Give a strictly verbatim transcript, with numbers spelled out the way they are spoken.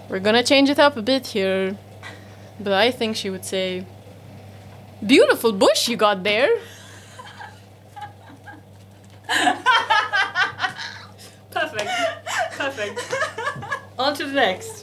We're gonna change it up a bit here. But I think she would say, beautiful bush you got there. Perfect. Perfect. On to the next.